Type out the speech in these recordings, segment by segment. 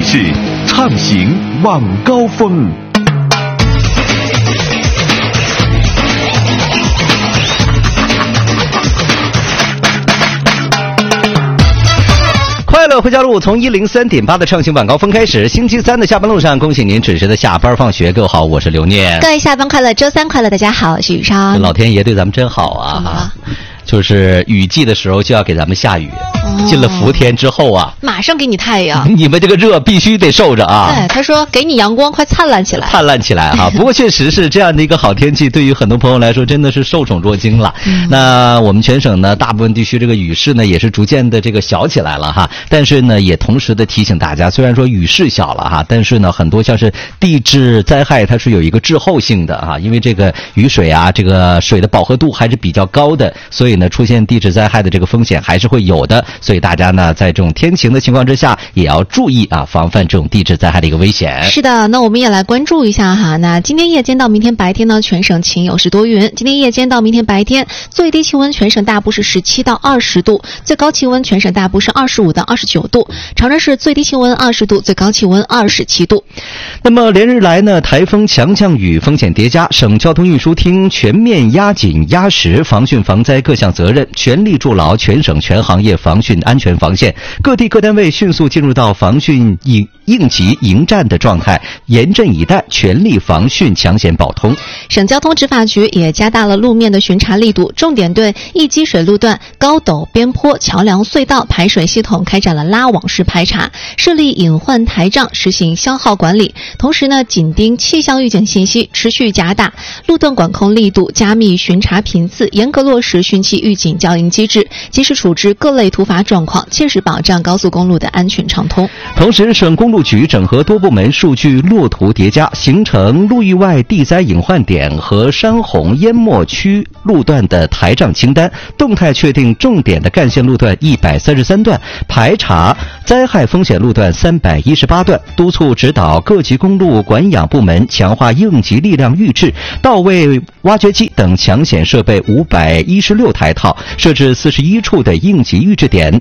事，畅行晚高峰。 快乐回家路从103.8的畅行晚高峰开始，星期三的下班路上，恭喜您准时的下班放学。各位好，我是刘念。 各位下班快乐，周三快乐，大家好，我是雨莎。 老天爷对咱们真好啊！就是雨季的时候就要给咱们下雨，进了伏天之后啊， 马上给你太阳， 你们这个热必须得受着啊！ 对，他说给你阳光，快灿烂起来， 灿烂起来哈！不过确实是这样的一个好天气，对于很多朋友来说真的是受宠若惊了。那我们全省呢，大部分地区这个雨势呢也是逐渐的这个小起来了哈，但是呢也同时的提醒大家，虽然说雨势小了哈，但是呢很多像是地质灾害它是有一个滞后性的哈，因为这个雨水啊，这个水的饱和度还是比较高的，所以呢出现地质灾害的这个风险还是会有的，所以大家呢在这种天晴的情况之下也要注意啊，防范这种地质灾害的一个危险。 是的，那我们也来关注一下哈。那今天夜间到明天白天呢，全省晴有时多云。今天夜间到明天白天，最低气温全省大部是17到20度，最高气温全省大部是25到29度。长春市最低气温20度，最高气温27度。 那么连日来呢，台风强降雨风险叠加，省交通运输厅全面压紧压实防汛防灾各项责任，全力筑牢全省全行业防汛安全防线，各地各单位迅速进入到防汛应急迎战的状态，严阵以待，全力防汛抢险保通。 省交通执法局也加大了路面的巡查力度，重点对易积水路段、高陡边坡、桥梁、隧道、排水系统开展了拉网式排查，设立隐患台账，实行消耗管理。同时呢，紧盯气象预警信息，持续加大路段管控力度，加密巡查频次，严格落实汛期预警校应机制，及时处置各类突发状况，切实保障高速公路的安全畅通。 同时，省公路局整合多部门数据落图叠加，形成路域外地灾隐患点和山洪淹没区路段的台账清单，动态确定重点的干线路段133段，排查灾害风险路段318段，督促指导各级公路管养部门强化应急力量预置，到位挖掘机等抢险设备516台套，设置41处的应急预置点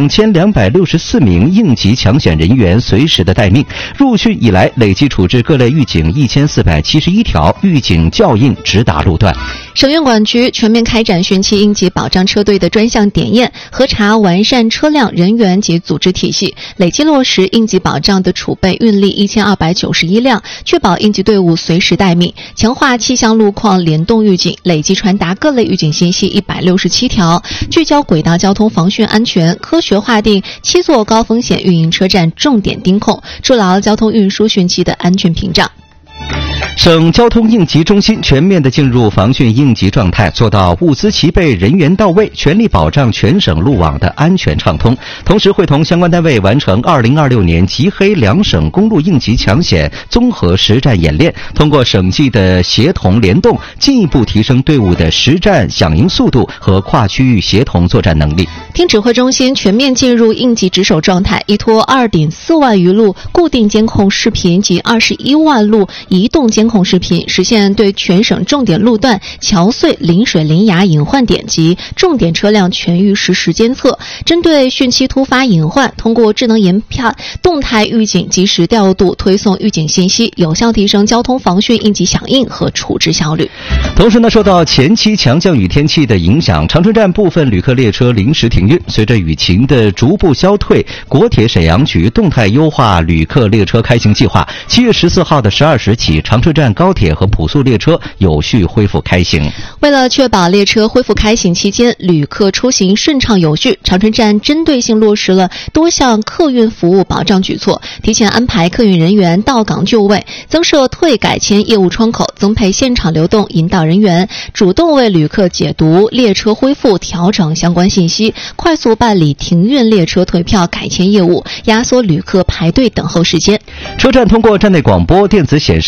，2264名应急抢险人员随时的待命。入汛以来，累计处置各类预警1471条，预警校应直达路段。 省运管局全面开展汛期应急保障车队的专项点验、核查，完善车辆、人员及组织体系，累计落实应急保障的储备运力1291辆，确保应急队伍随时待命，强化气象路况联动预警，累计传达各类预警信息167条，聚焦轨道交通防汛安全，科学划定7座高风险运营车站重点盯控，筑牢交通运输汛期的安全屏障。 省交通应急中心全面的进入防汛应急状态，做到物资齐备、人员到位，全力保障全省路网的安全畅通。同时，会同相关单位完成2026年吉黑两省公路应急抢险综合实战演练，通过省际的协同联动，进一步提升队伍的实战响应速度和跨区域协同作战能力。 厅指挥中心全面进入应急值守状态，依托2.4万余路固定监控视频及21万路移动监控视频，实现对全省重点路段、桥隧、临水临崖隐患点及重点车辆全域实时监测。针对汛期突发隐患，通过智能研判、动态预警及时调度推送预警信息，有效提升交通防汛应急响应和处置效率。 同时呢，受到前期强降雨天气的影响，长春站部分旅客列车临时停运。随着雨情的逐步消退，国铁沈阳局动态优化旅客列车开行计划，7月14号的12时起，长春站高铁和普速列车有序恢复开行。 为了确保列车恢复开行期间旅客出行顺畅有序，长春站针对性落实了多项客运服务保障举措，提前安排客运人员到岗就位，增设退改签业务窗口，增配现场流动引导人员，主动为旅客解读列车恢复调整相关信息，快速办理停运列车退票改签业务，压缩旅客排队等候时间。 车站通过站内广播、电子显示屏、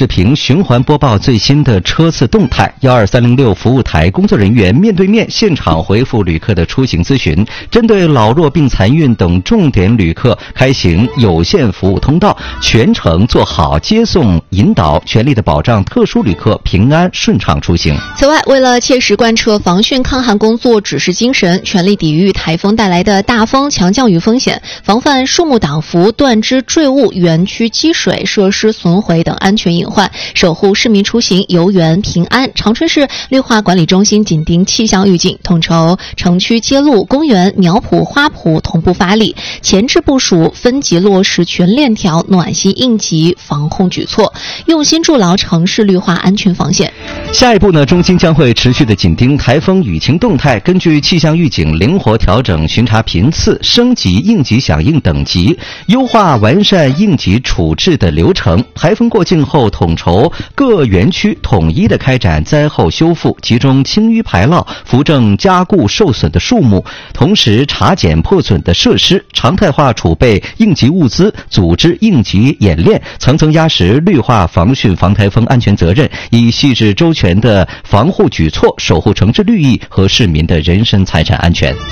循环播报最新的车次动态。12306服务台工作人员面对面现场回复旅客的出行咨询，针对老弱病残孕等重点旅客开行有限服务通道，全程做好接送引导，全力的保障特殊旅客平安顺畅出行。 此外，为了切实贯彻防汛抗旱工作指示精神，全力抵御台风带来的大风强降雨风险，防范树木倒伏、断枝坠物、园区积水、设施损毁等安全隐患，守护市民出行游园平安。长春市绿化管理中心紧盯气象预警，统筹城区街路、公园、苗圃、花圃同步发力，前置部署，分级落实全链条暖心应急防控举措，用心筑牢城市绿化安全防线。 下一步呢，中心将会持续的紧盯台风雨情动态，根据气象预警灵活调整巡查频次，升级应急响应等级，优化完善应急处置的流程。台风过境后，统筹各园区统一的开展灾后修复，集中清淤排涝，扶正加固受损的树木，同时查检破损的设施，常态化储备应急物资，组织应急演练，层层压实绿化防汛防台风安全责任，以细致周全的防护举措守护城市绿意和市民的人身财产安全。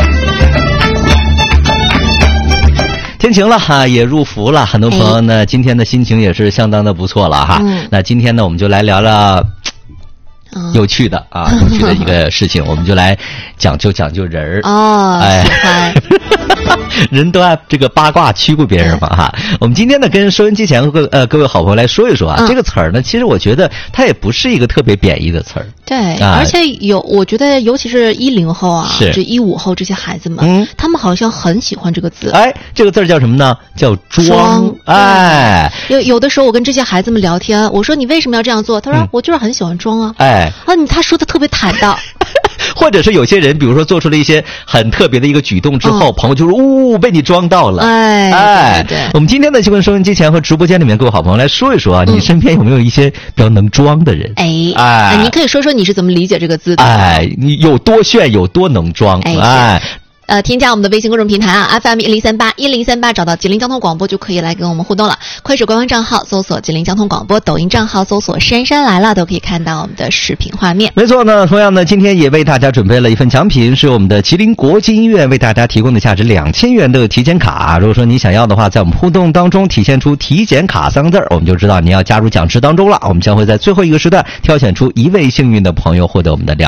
天晴了哈，也入伏了，很多朋友呢今天的心情也是相当的不错了哈。那今天呢我们就来聊聊有趣的有趣的一个事情，我们就来讲究人儿喜欢人都爱这个八卦驱过别人嘛哈。我们今天呢跟收音机前各位好朋友来说一说这个词儿呢，其实我觉得它也不是一个特别贬义的词儿。 对，而且我觉得尤其是10后这15后这些孩子们，他们好像很喜欢这个字。 这个字叫什么呢？叫装。 有的时候我跟这些孩子们聊天，我说你为什么要这样做？他说我就是很喜欢装啊。他说的特别坦荡。 或者是有些人比如说做出了一些很特别的一个举动之后，朋友就说被你装到了。 对， 我们今天呢就跟收音机前和直播间里面各位好朋友来说一说你身边有没有一些比较能装的人？ 你可以说说你是怎么理解这个字的？ 你有多炫，有多能装？ 添加我们的微信公众平台FM 1038，找到吉林交通广播就可以来跟我们互动了。快手官方账号搜索吉林交通广播，抖音账号搜索珊珊来了，都可以看到我们的视频画面。 没错呢，同样呢，今天也为大家准备了一份奖品，是我们的麒麟国际医院为大家提供的价值2000元的体检卡。如果说你想要的话，在我们互动当中体现出体检卡3个字，我们就知道你要加入奖池当中了。我们将会在最后一个时段挑选出1位幸运的朋友，获得我们的